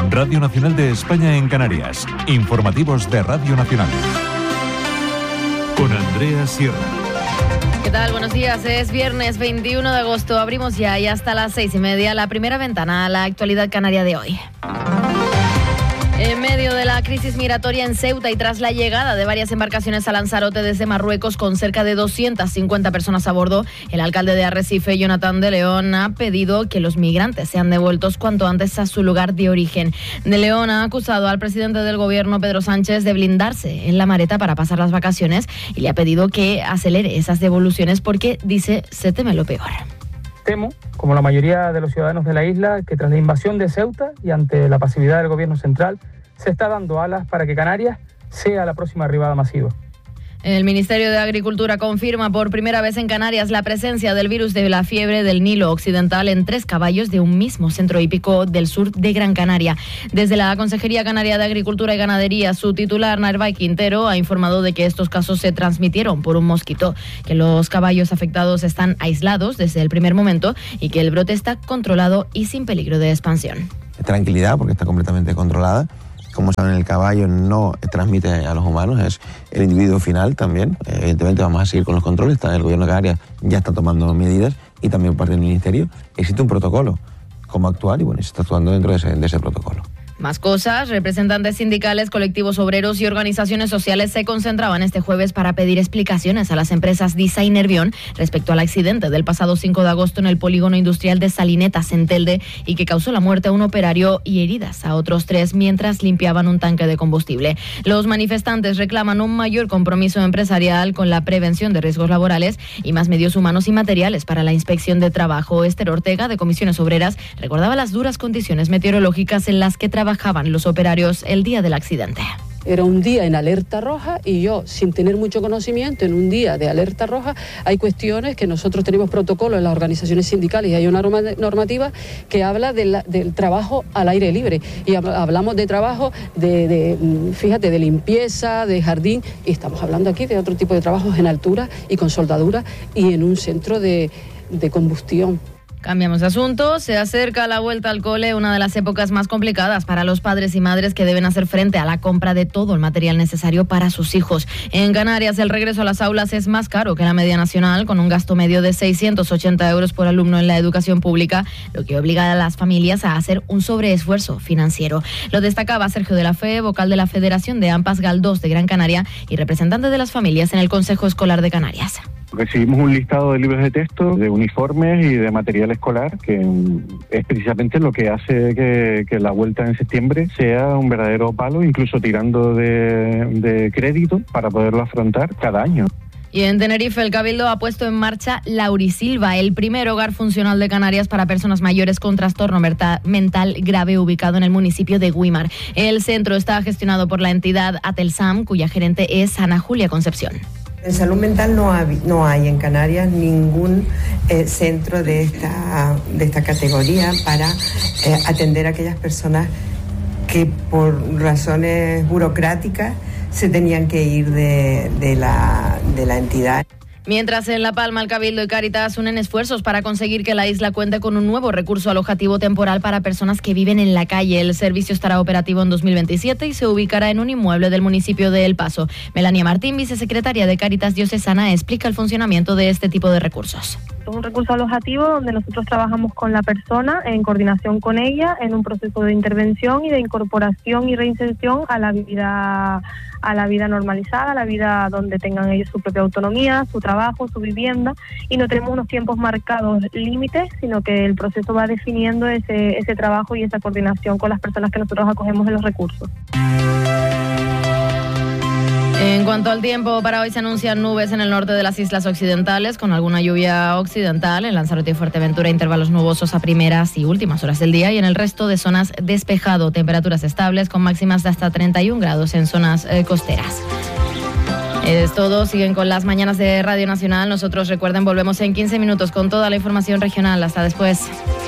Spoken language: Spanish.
Radio Nacional de España en Canarias. Informativos de Radio Nacional. Con Andrea Sierra. ¿Qué tal? Buenos días. Es viernes 21 de agosto. Abrimos ya y hasta las 6:30 la primera ventana a la actualidad canaria de hoy. En medio de la crisis migratoria en Ceuta y tras la llegada de varias embarcaciones a Lanzarote desde Marruecos con cerca de 250 personas a bordo, el alcalde de Arrecife, Jonathan de León, ha pedido que los migrantes sean devueltos cuanto antes a su lugar de origen. De León ha acusado al presidente del gobierno, Pedro Sánchez, de blindarse en la maleta para pasar las vacaciones y le ha pedido que acelere esas devoluciones porque, dice, se teme lo peor. Temo, como la mayoría de los ciudadanos de la isla, que tras la invasión de Ceuta y ante la pasividad del gobierno central, se está dando alas para que Canarias sea la próxima arribada masiva. El Ministerio de Agricultura confirma por primera vez en Canarias la presencia del virus de la fiebre del Nilo Occidental en 3 caballos de un mismo centro hípico del sur de Gran Canaria. Desde la Consejería Canaria de Agricultura y Ganadería, su titular, Narváez Quintero, ha informado de que estos casos se transmitieron por un mosquito, que los caballos afectados están aislados desde el primer momento y que el brote está controlado y sin peligro de expansión. Tranquilidad, porque está completamente controlada. Como saben, el caballo no transmite a los humanos, es el individuo final también. Evidentemente vamos a seguir con los controles, el gobierno de Canarias ya está tomando medidas y también parte del ministerio. Existe un protocolo, cómo actuar y bueno, se está actuando dentro de ese protocolo. Más cosas, representantes sindicales, colectivos obreros y organizaciones sociales se concentraban este jueves para pedir explicaciones a las empresas DISA y Nervión respecto al accidente del pasado 5 de agosto en el polígono industrial de Salinetas, en Telde, y que causó la muerte a un operario y heridas a otros 3 mientras limpiaban un tanque de combustible. Los manifestantes reclaman un mayor compromiso empresarial con la prevención de riesgos laborales y más medios humanos y materiales para la inspección de trabajo. Esther Ortega, de Comisiones Obreras, recordaba las duras condiciones meteorológicas en las que trabajaban los operarios el día del accidente. Era un día en alerta roja y yo, sin tener mucho conocimiento, en un día de alerta roja, hay cuestiones que nosotros tenemos protocolo en las organizaciones sindicales y hay una normativa que habla del trabajo al aire libre. Y hablamos de trabajo de limpieza, de jardín, y estamos hablando aquí de otro tipo de trabajos en altura y con soldadura y en un centro de combustión. Cambiamos de asunto. Se acerca la vuelta al cole, una de las épocas más complicadas para los padres y madres que deben hacer frente a la compra de todo el material necesario para sus hijos. En Canarias, el regreso a las aulas es más caro que la media nacional, con un gasto medio de 680 euros por alumno en la educación pública, lo que obliga a las familias a hacer un sobreesfuerzo financiero. Lo destacaba Sergio de la Fe, vocal de la Federación de AMPAs GAL2 de Gran Canaria y representante de las familias en el Consejo Escolar de Canarias. Recibimos un listado de libros de texto, de uniformes y de material escolar, que es precisamente lo que hace que la vuelta en septiembre sea un verdadero palo, incluso tirando de crédito para poderlo afrontar cada año. Y en Tenerife, el Cabildo ha puesto en marcha Laurisilva, el primer hogar funcional de Canarias para personas mayores con trastorno mental grave ubicado en el municipio de Güímar. El centro está gestionado por la entidad Atelsam, cuya gerente es Ana Julia Concepción. En salud mental no hay en Canarias ningún centro de esta categoría para atender a aquellas personas que por razones burocráticas se tenían que ir de la entidad. Mientras en La Palma, el Cabildo y Cáritas unen esfuerzos para conseguir que la isla cuente con un nuevo recurso alojativo temporal para personas que viven en la calle. El servicio estará operativo en 2027 y se ubicará en un inmueble del municipio de El Paso. Melania Martín, vicesecretaria de Cáritas Diocesana, explica el funcionamiento de este tipo de recursos. Es un recurso alojativo donde nosotros trabajamos con la persona en coordinación con ella en un proceso de intervención y de incorporación y reinserción a la vida normalizada, a la vida donde tengan ellos su propia autonomía, su trabajo, su vivienda, y no tenemos unos tiempos marcados límites, sino que el proceso va definiendo ese trabajo y esa coordinación con las personas que nosotros acogemos en los recursos. En cuanto al tiempo, para hoy se anuncian nubes en el norte de las islas occidentales, con alguna lluvia occidental, en Lanzarote y Fuerteventura intervalos nubosos a primeras y últimas horas del día, y en el resto de zonas despejado, temperaturas estables con máximas de hasta 31 grados en zonas costeras. Es todo, siguen con las mañanas de Radio Nacional. Nosotros, recuerden, volvemos en 15 minutos con toda la información regional. Hasta después.